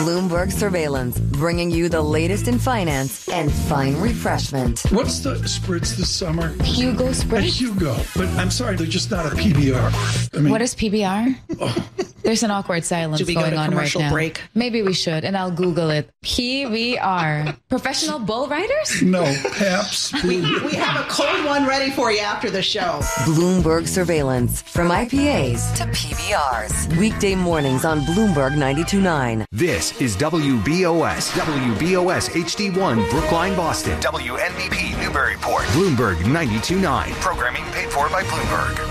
Bloomberg Surveillance, bringing you the latest in finance and fine refreshment. What's the spritz this summer? Hugo Spritz? Hugo. But I'm sorry, they're just not a PBR. I mean, what is PBR? Oh. There's an awkward silence going on right now. Break? Maybe we should, and I'll Google it. PBR. Professional bull riders? No, Paps. We have a cold one ready for you after the show. Bloomberg Surveillance, from IPAs to PBRs. Weekday mornings on Bloomberg 92.9. This is WBOS HD1 Brookline, Boston. WNBP Newburyport. Bloomberg 92.9. Programming paid for by Bloomberg.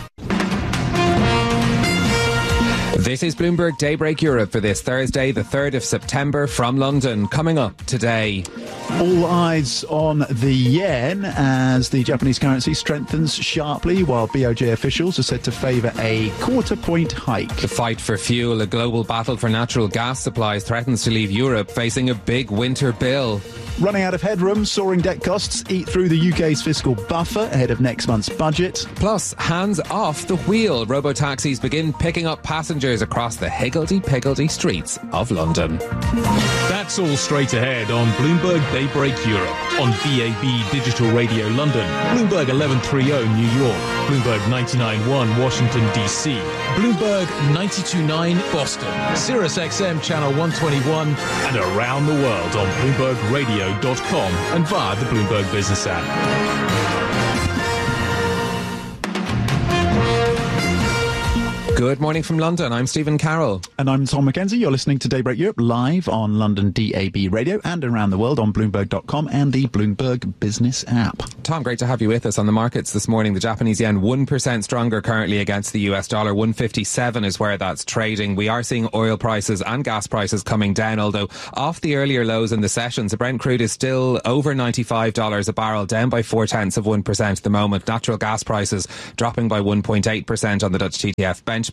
This is Bloomberg Daybreak Europe for this Thursday, the 3rd of September, from London. Coming up today. All eyes on the yen as the Japanese currency strengthens sharply, while BOJ officials are said to favour a quarter-point hike. The fight for fuel, a global battle for natural gas supplies, threatens to leave Europe facing a big winter bill. Running out of headroom, soaring debt costs eat through the UK's fiscal buffer ahead of next month's budget. Plus, hands off the wheel. Robo-taxis begin picking up passengers across the higgledy-piggledy streets of London. That's all straight ahead on Bloomberg Daybreak Europe, on DAB Digital Radio London, Bloomberg 1130 New York, Bloomberg 99.1 Washington DC, Bloomberg 92.9 Boston, Sirius XM Channel 121, and around the world on BloombergRadio.com and via the Bloomberg Business app. Good morning from London. I'm Stephen Carroll. And I'm Tom McKenzie. You're listening to Daybreak Europe live on London DAB Radio and around the world on Bloomberg.com and the Bloomberg Business app. Tom, great to have you with us on the markets this morning. The Japanese yen 1% stronger currently against the US dollar. 157 is where that's trading. We are seeing oil prices and gas prices coming down, although off the earlier lows in the sessions. The Brent crude is still over $95 a barrel, down by 0.4% at the moment. Natural gas prices dropping by 1.8% on the Dutch TTF benchmark.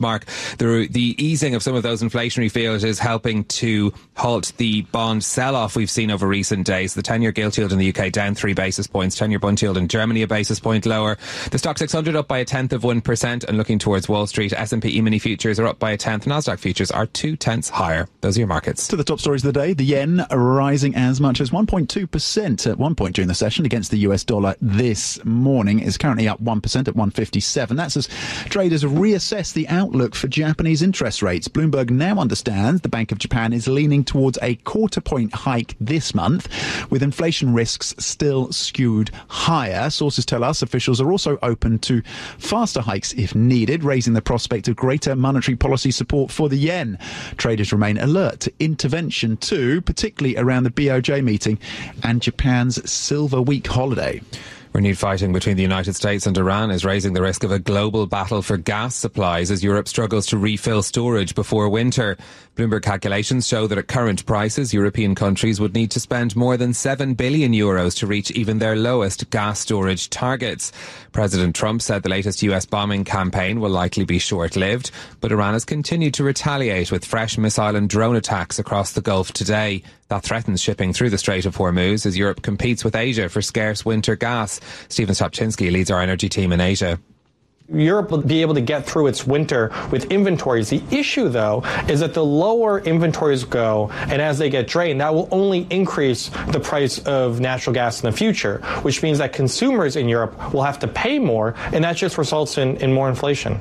The easing of some of those inflationary fears is helping to halt the bond sell-off we've seen over recent days. The 10-year gilt yield in the UK down 3 basis points. 10-year bund yield in Germany a basis point lower. The Stock 600 up by 0.1%, and looking towards Wall Street, S&P E-mini futures are up by 0.1. Nasdaq futures are 0.2 higher. Those are your markets. To the top stories of the day. The yen rising as much as 1.2% at one point during the session against the US dollar this morning. Is currently up 1% at 157. That's as traders reassess the outlook for Japanese interest rates. Bloomberg now understands the Bank of Japan is leaning towards a quarter-point hike this month, with inflation risks still skewed higher. Sources tell us officials are also open to faster hikes if needed, raising the prospect of greater monetary policy support for the yen. Traders remain alert to intervention too, particularly around the BOJ meeting and Japan's Silver Week holiday. Renewed fighting between the United States and Iran is raising the risk of a global battle for gas supplies as Europe struggles to refill storage before winter. Bloomberg calculations show that at current prices, European countries would need to spend more than €7 billion to reach even their lowest gas storage targets. President Trump said the latest US bombing campaign will likely be short-lived, but Iran has continued to retaliate with fresh missile and drone attacks across the Gulf today. That threatens shipping through the Strait of Hormuz as Europe competes with Asia for scarce winter gas. Stephen Stropczynski leads our energy team in Asia. Europe will be able to get through its winter with inventories. The issue, though, is that the lower inventories go, and as they get drained, that will only increase the price of natural gas in the future, which means that consumers in Europe will have to pay more, and that just results in more inflation.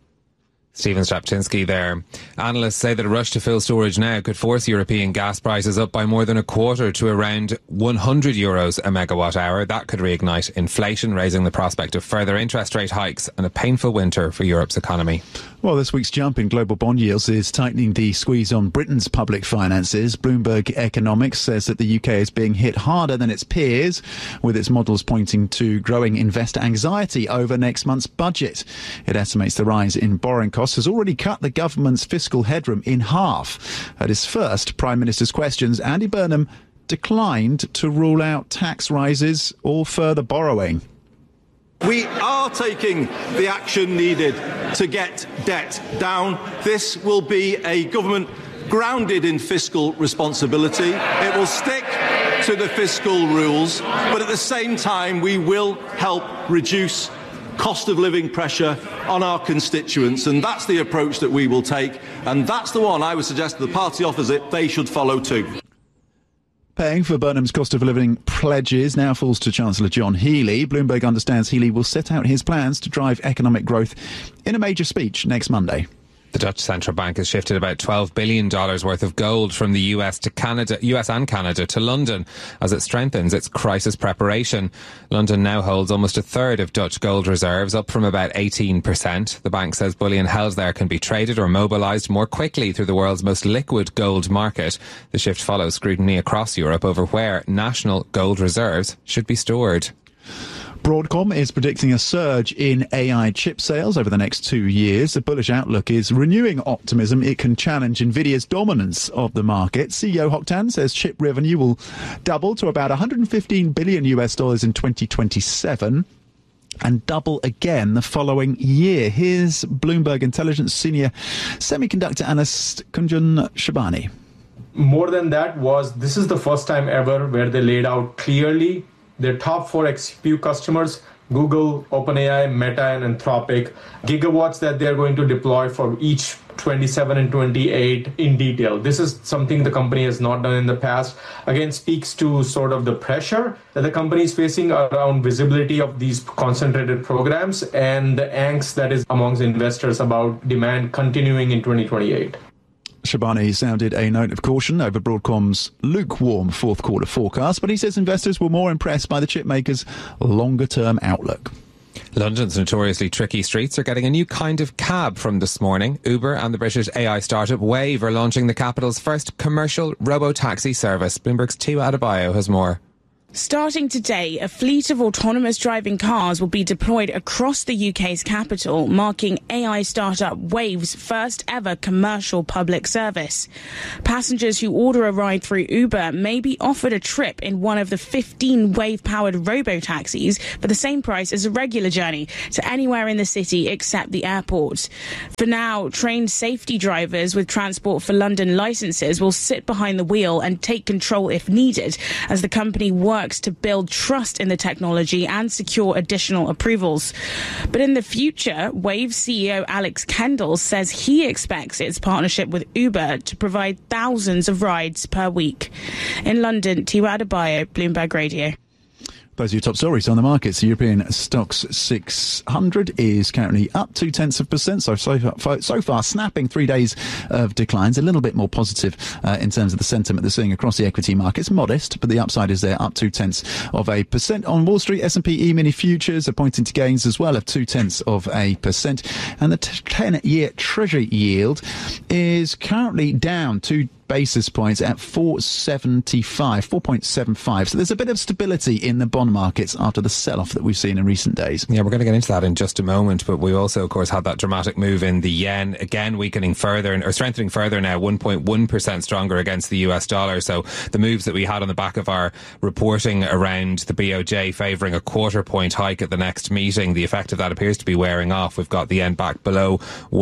Stephen Stropczynski there. Analysts say that a rush to fill storage now could force European gas prices up by more than a quarter to around €100 a megawatt hour. That could reignite inflation, raising the prospect of further interest rate hikes and a painful winter for Europe's economy. Well, this week's jump in global bond yields is tightening the squeeze on Britain's public finances. Bloomberg Economics says that the UK is being hit harder than its peers, with its models pointing to growing investor anxiety over next month's budget. It estimates the rise in borrowing costs has already cut the government's fiscal headroom in half. At his first Prime Minister's Questions, Andy Burnham declined to rule out tax rises or further borrowing. We are taking the action needed to get debt down. This will be a government grounded in fiscal responsibility. It will stick to the fiscal rules, but at the same time we will help reduce cost of living pressure on our constituents, and that's the approach that we will take, and that's the one I would suggest to the party opposite they should follow too. Paying for Burnham's cost of living pledges now falls to Chancellor John Healey. Bloomberg understands Healey will set out his plans to drive economic growth in a major speech next Monday. The Dutch central bank has shifted about $12 billion worth of gold from the US and Canada to London as it strengthens its crisis preparation. London now holds almost a third of Dutch gold reserves, up from about 18%. The bank says bullion held there can be traded or mobilised more quickly through the world's most liquid gold market. The shift follows scrutiny across Europe over where national gold reserves should be stored. Broadcom is predicting a surge in AI chip sales over the next 2 years. The bullish outlook is renewing optimism it can challenge Nvidia's dominance of the market. CEO Hock Tan says chip revenue will double to about $115 billion in 2027 and double again the following year. Here's Bloomberg Intelligence senior semiconductor analyst Kunjan Shabani. More than that this is the first time ever where they laid out clearly their top 4 XPU customers, Google, OpenAI, Meta, and Anthropic, gigawatts that they're going to deploy for each 27 and 28 in detail. This is something the company has not done in the past. Again, speaks to sort of the pressure that the company is facing around visibility of these concentrated programs and the angst that is amongst investors about demand continuing in 2028. Shabani sounded a note of caution over Broadcom's lukewarm fourth quarter forecast, but he says investors were more impressed by the chipmaker's longer-term outlook. London's notoriously tricky streets are getting a new kind of cab from this morning. Uber and the British AI startup Wave are launching the capital's first commercial robo-taxi service. Bloomberg's Tiwa Adebayo has more. Starting today, a fleet of autonomous driving cars will be deployed across the UK's capital, marking AI startup Wave's first ever commercial public service. Passengers who order a ride through Uber may be offered a trip in one of the 15 Wave-powered robo-taxis for the same price as a regular journey to anywhere in the city except the airport. For now, trained safety drivers with Transport for London licences will sit behind the wheel and take control if needed, as the company works to build trust in the technology and secure additional approvals. But in the future, Wave CEO Alex Kendall says he expects its partnership with Uber to provide thousands of rides per week. In London, Tiwa Adebayo, Bloomberg Radio. Those are your top stories on the markets. The European Stoxx 600 is currently up 0.2%. So far, snapping 3 days of declines. A little bit more positive in terms of the sentiment they're seeing across the equity markets. Modest, but the upside is there, up 0.2%. On Wall Street, S&P E-mini futures are pointing to gains as well of 0.2%. And the 10-year Treasury yield is currently down 2 basis points at 4.75. So there's a bit of stability in the bond markets after the sell-off that we've seen in recent days. Yeah, we're going to get into that in just a moment, but we also, of course, had that dramatic move in the yen, again weakening further, or strengthening further now, 1.1% stronger against the US dollar. So the moves that we had on the back of our reporting around the BOJ favouring a quarter-point hike at the next meeting, the effect of that appears to be wearing off. We've got the yen back below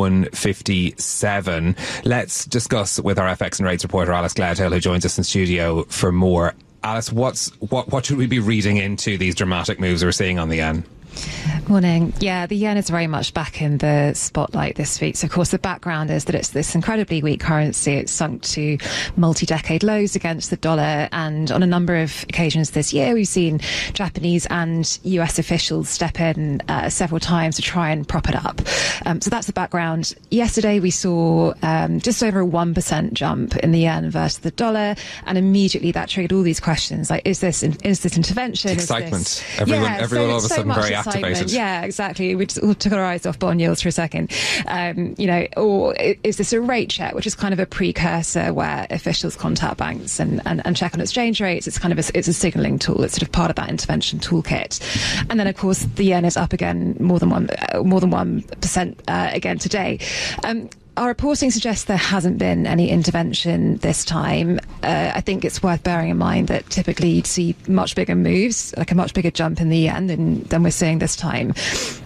157. Let's discuss with our FX and rates reporter Alice Gladhill, who joins us in studio for more. Alice, what should we be reading into these dramatic moves we're seeing on the yen? Morning. Yeah, the yen is very much back in the spotlight this week. So, of course, the background is that it's this incredibly weak currency. It's sunk to multi-decade lows against the dollar. And on a number of occasions this year, we've seen Japanese and US officials step in several times to try and prop it up. So that's the background. Yesterday, we saw just over a 1% jump in the yen versus the dollar. And immediately that triggered all these questions like, is this intervention? Excitement. Everyone all of a sudden very activated. Yeah, exactly. We just all took our eyes off bond yields for a second. Or is this a rate check, which is kind of a precursor where officials contact banks and check on exchange rates? It's kind of it's a signalling tool. It's sort of part of that intervention toolkit. And then, of course, the yen is up again more than 1% again today. Our reporting suggests there hasn't been any intervention this time. I think it's worth bearing in mind that typically you'd see much bigger moves, like a much bigger jump in the yen than we're seeing this time.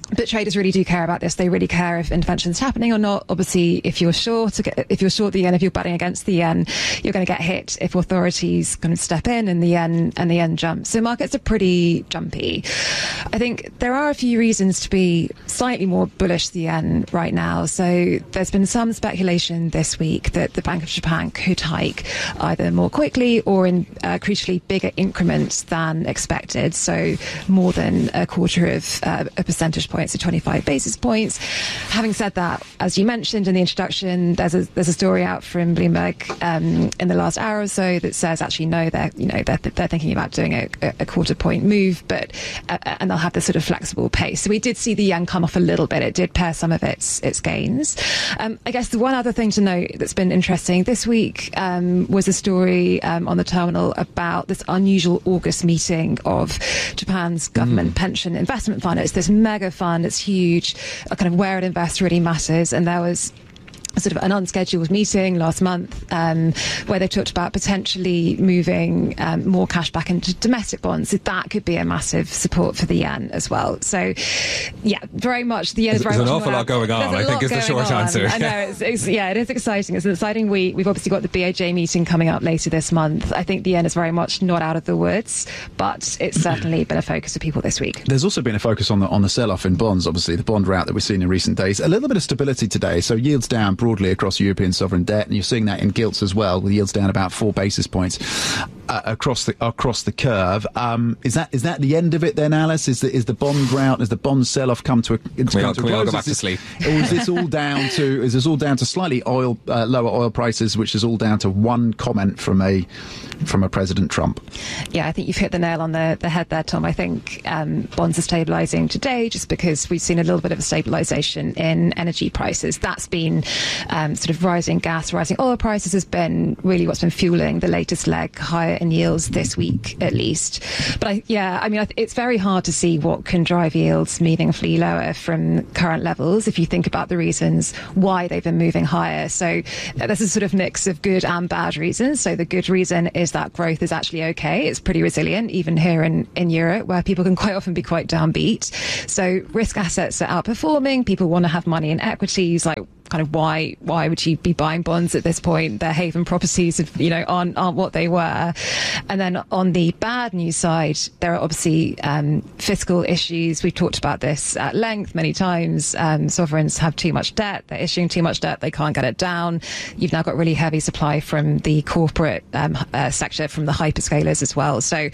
But traders really do care about this. They really care if intervention's happening or not. Obviously, if you're short the yen, if you're betting against the yen, you're going to get hit if authorities kind of step in and the yen jumps. So markets are pretty jumpy. I think there are a few reasons to be slightly more bullish the yen right now. So there's been some speculation this week that the Bank of Japan could hike either more quickly or in crucially bigger increments than expected. So more than a quarter of a percentage point. So 25 basis points. Having said that, as you mentioned in the introduction, there's a story out from Bloomberg in the last hour or so that says actually no, they're thinking about doing a quarter point move, but and they'll have this sort of flexible pace. So we did see the yen come off a little bit. It did pare some of its gains. I guess the one other thing to note that's been interesting this week was a story on the terminal about this unusual August meeting of Japan's government pension investment fund. It's this mega fund. It's huge, kind of where it invests really matters. And there was sort of an unscheduled meeting last month where they talked about potentially moving more cash back into domestic bonds. So that could be a massive support for the yen as well. So, yeah, very much the yen is very much... There's an awful lot going on, I think, is the short answer. I know, it is exciting. It's an exciting week. We've obviously got the BOJ meeting coming up later this month. I think the yen is very much not out of the woods, but it's certainly been a focus for people this week. There's also been a focus on the sell-off in bonds, obviously, the bond rout that we've seen in recent days. A little bit of stability today, so yields down broadly across European sovereign debt, and you're seeing that in gilts as well, with yields down about 4 basis points across the curve. Is that the end of it then, Alice? Is the bond rout, has the bond sell-off come to a close? We all go back to sleep? Or is this all down to slightly lower oil prices, which is all down to one comment from a President Trump? Yeah, I think you've hit the nail on the head there, Tom. I think bonds are stabilising today just because we've seen a little bit of a stabilisation in energy prices. That's been sort of rising gas, rising oil prices has been really what's been fueling the latest leg higher in yields this week, at least. But it's very hard to see what can drive yields meaningfully lower from current levels if you think about the reasons why they've been moving higher. So there's a sort of mix of good and bad reasons. So the good reason is that growth is actually okay. It's pretty resilient, even here in Europe, where people can quite often be quite downbeat. So risk assets are outperforming. People want to have money in equities, like kind of why would you be buying bonds at this point? Their haven properties aren't what they were. And then on the bad news side, there are obviously fiscal issues. We've talked about this at length many times. Sovereigns have too much debt. They're issuing too much debt. They can't get it down. You've now got really heavy supply from the corporate sector, from the hyperscalers as well. So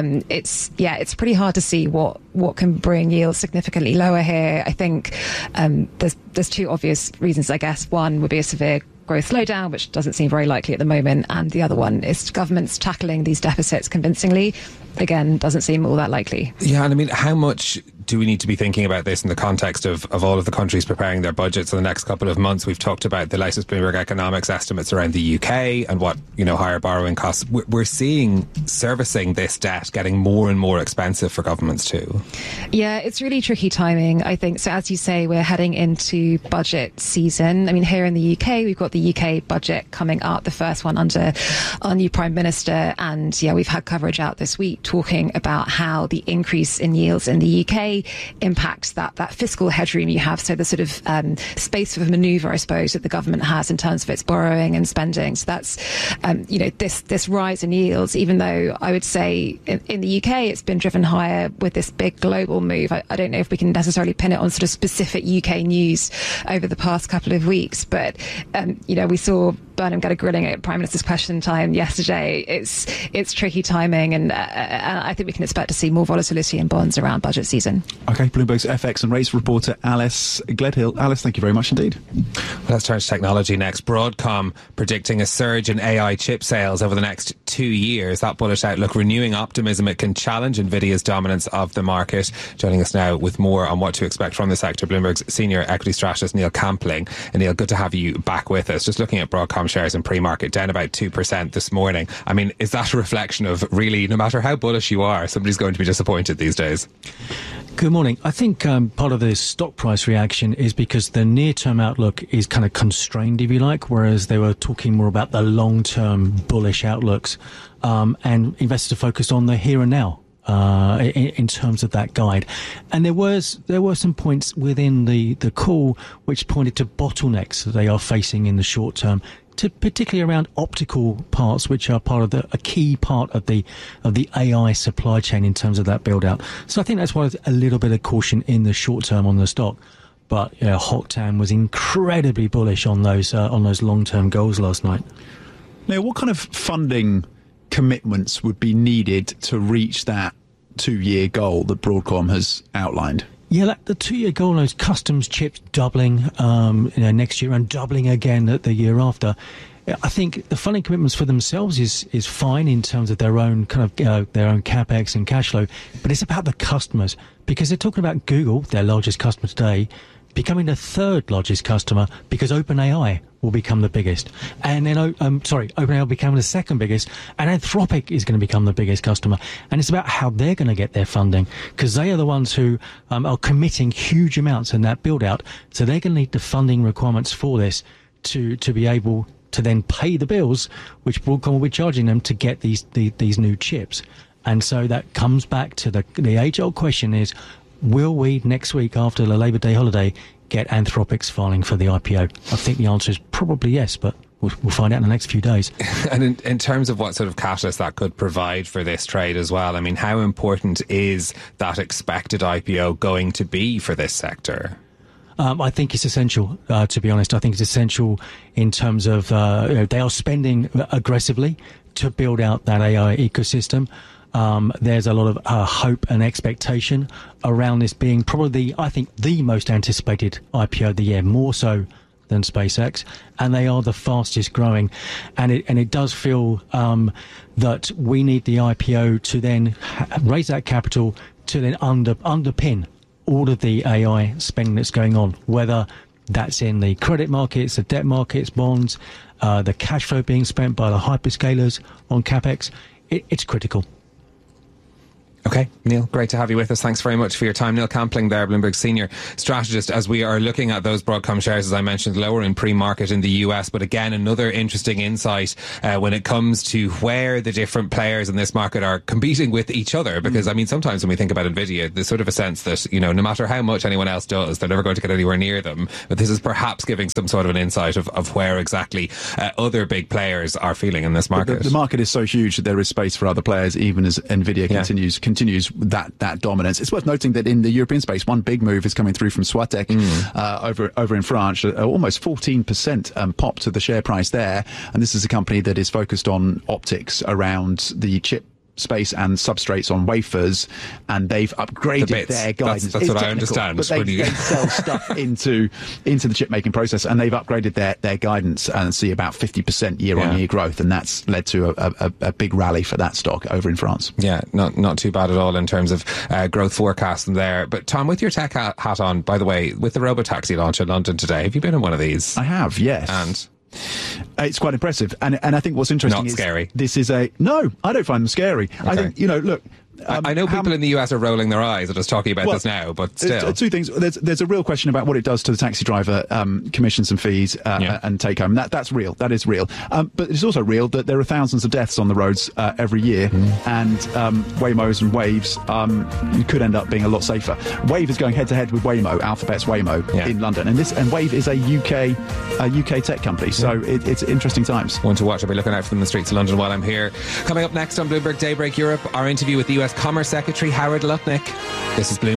it's pretty hard to see what can bring yields significantly lower here. I think there's two obvious reasons, I guess. One would be a severe growth slowdown, which doesn't seem very likely at the moment. And the other one is governments tackling these deficits convincingly. Again, doesn't seem all that likely. Yeah, and I mean, how much do we need to be thinking about this in the context of all of the countries preparing their budgets in the next couple of months? We've talked about the latest Bloomberg economics estimates around the UK and what, higher borrowing costs. We're seeing servicing this debt getting more and more expensive for governments too. Yeah, it's really tricky timing, I think. So as you say, we're heading into budget season. I mean, here in the UK, we've got the UK budget coming up, the first one under our new Prime Minister. And we've had coverage out this week talking about how the increase in yields in the UK impacts that fiscal headroom you have. So the sort of space for manoeuvre, I suppose, that the government has in terms of its borrowing and spending. So that's, this rise in yields, even though I would say in the UK it's been driven higher with this big global move. I don't know if we can necessarily pin it on sort of specific UK news over the past couple of weeks, but, we saw Burnham get a grilling at Prime Minister's Question Time yesterday. It's tricky timing, and I think we can expect to see more volatility in bonds around budget season. Okay, Bloomberg's FX and rates reporter Alice Gledhill. Alice, thank you very much indeed. Let's turn to technology next. Broadcom predicting a surge in AI chip sales over the next 2 years. That bullish outlook renewing optimism it can challenge Nvidia's dominance of the market. Joining us now with more on what to expect from the sector, Bloomberg's senior equity strategist Neil Campling. And Neil, good to have you back with us. Just looking at Broadcom shares in pre-market, down about 2% this morning. I mean, is that a reflection of really, no matter how bullish you are, somebody's going to be disappointed these days? Good morning. I think part of this stock price reaction is because the near-term outlook is kind of constrained, if you like, whereas they were talking more about the long-term bullish outlooks, and investors are focused on the here and now. in terms of that guide. And there were some points within the call which pointed to bottlenecks that they are facing in the short term, particularly around optical parts, which are a key part of the AI supply chain in terms of that build out. So I think that's why a little bit of caution in the short term on the stock. But Hocktown was incredibly bullish on those long-term goals last night. Now, what kind of funding commitments would be needed to reach that 2-year goal that Broadcom has outlined? Yeah, the 2-year goal, those customs chips doubling next year and doubling again the year after. I think the funding commitments for themselves is fine in terms of their own their own capex and cash flow, but it's about the customers, because they're talking about Google, their largest customer today, becoming the third largest customer because OpenAI will become the biggest, and then OpenAI will become the second biggest, and Anthropic is going to become the biggest customer. And it's about how they're going to get their funding, because they are the ones who are committing huge amounts in that build out. So they're going to need the funding requirements for this to be able to then pay the bills which Broadcom will be charging them to get these new chips. And so that comes back to the age-old question is, will we next week after the Labor Day holiday get Anthropic's filing for the IPO? I think the answer is probably yes, but we'll find out in the next few days. And in terms of what sort of catalyst that could provide for this trade as well, I mean, how important is that expected IPO going to be for this sector? I think it's essential, to be honest. I think it's essential in terms of they are spending aggressively to build out that AI ecosystem. There's a lot of hope and expectation around this being probably, I think, the most anticipated IPO of the year, more so than SpaceX, and they are the fastest growing. And it does feel that we need the IPO to then raise that capital to then underpin all of the AI spending that's going on, whether that's in the credit markets, the debt markets, bonds, the cash flow being spent by the hyperscalers on CapEx. It's critical. Okay, Neil, great to have you with us. Thanks very much for your time. Neil Campling there, Bloomberg Senior Strategist, as we are looking at those Broadcom shares, as I mentioned, lower in pre-market in the US. But again, another interesting insight when it comes to where the different players in this market are competing with each other. Because, I mean, sometimes when we think about NVIDIA, there's sort of a sense that, no matter how much anyone else does, they're never going to get anywhere near them. But this is perhaps giving some sort of an insight of where exactly other big players are feeling in this market. The market is so huge that there is space for other players, even as NVIDIA continues that dominance. It's worth noting that in the European space, one big move is coming through from Soitec over in France, almost 14% pop to the share price there. And this is a company that is focused on optics around the chip space and substrates on wafers, and they've upgraded their guidance. That's what I understand. But they sell stuff into the chip making process, and they've upgraded their guidance and see about 50% year-on-year growth, and that's led to a big rally for that stock over in France. Yeah, not too bad at all in terms of growth forecast there. But Tom, with your tech hat on, by the way, with the robotaxi launch in London today, have you been in one of these? I have, yes. And it's quite impressive, and I think what's interesting is scary. This is no, I don't find them scary. Okay. I think look. I know people in the US are rolling their eyes at us talking about this now, but still. Two things. There's a real question about what it does to the taxi driver commissions and fees and take home. That's real. That is real. But it's also real that there are thousands of deaths on the roads every year, and Waymos and Waves could end up being a lot safer. Wave is going head to head with Waymo, Alphabet's Waymo in London, and Wave is a UK tech company. So it's interesting times. One to watch. I'll be looking out for them in the streets of London while I'm here. Coming up next on Bloomberg Daybreak Europe, our interview with the US Commerce Secretary Howard Lutnick. This is Bloomberg.